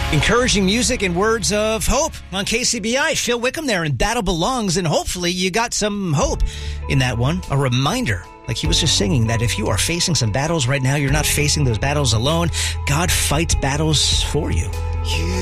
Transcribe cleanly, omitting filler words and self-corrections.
Encouraging music and words of hope on KCBI. Phil Wickham there, and Battle Belongs, and hopefully you got some hope in that one. A reminder, like he was just singing, that if you are facing some battles right now, you're not facing those battles alone. God fights battles for you.